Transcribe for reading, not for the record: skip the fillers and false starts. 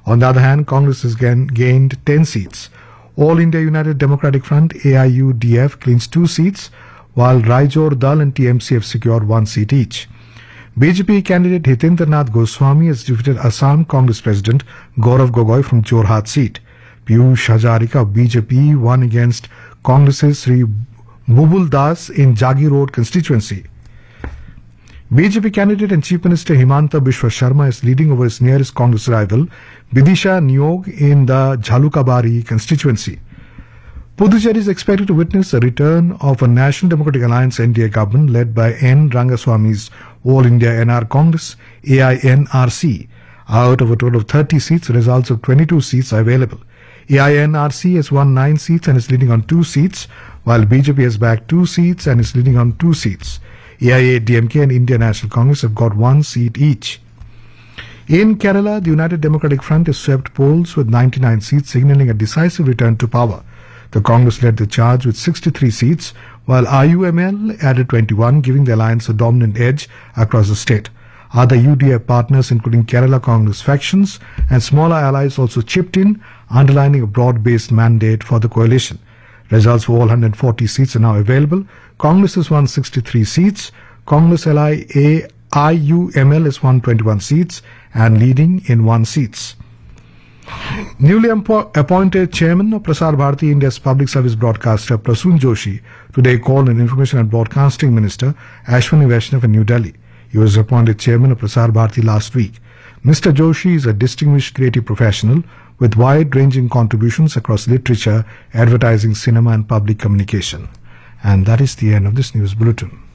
On the other hand, Congress has gained 10 seats. All India United Democratic Front AIUDF claims 2 seats, while Raijor Dal and TMC have secured 1 seat each. BJP candidate Hitendra Nath Goswami has defeated Assam Congress President Gaurav Gogoi from Jorhat seat. Piyush Hazarika of BJP won against Congress's Sri Bubul Das in Jagi Road constituency. BJP candidate and Chief Minister Himanta Biswa Sharma is leading over his nearest Congress rival Bidisha Niyog in the Jhalukabari constituency. Puducherry is expected to witness the return of a National Democratic Alliance NDA government led by N. Rangaswamy's All India NR Congress AINRC. Out of a total of 30 seats, results of 22 seats are available. AINRC has won 9 seats and is leading on 2 seats, while BJP has backed 2 seats and is leading on 2 seats. AIADMK and Indian National Congress have got 1 seat each. In Kerala, the United Democratic Front has swept polls with 99 seats, signaling a decisive return to power. The Congress led the charge with 63 seats, while IUML added 21, giving the alliance a dominant edge across the state. Other UDF partners, including Kerala Congress factions and smaller allies, also chipped in, underlining a broad-based mandate for the coalition. Results for all 140 seats are now available. Congress has won 63 seats. Congress IUML has won 21 seats and leading in 1 seats. Newly appointed chairman of Prasar Bharati, India's public service broadcaster Prasoon Joshi, today called on Information and Broadcasting Minister Ashwini Vaishnav in New Delhi. He was appointed chairman of Prasar Bharati last week. Mr. Joshi is a distinguished creative professional with wide-ranging contributions across literature, advertising, cinema and public communication. And that is the end of this news bulletin.